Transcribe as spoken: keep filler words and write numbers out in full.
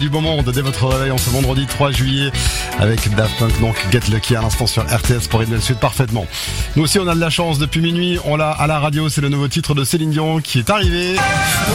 Du beau monde dès votre réveil en ce vendredi trois juillet avec Daft Punk, donc Get Lucky à l'instant sur R T S pour aider le suite parfaitement. Nous aussi on a de la chance depuis minuit, on l'a à la radio, c'est le nouveau titre de Céline Dion qui est arrivé.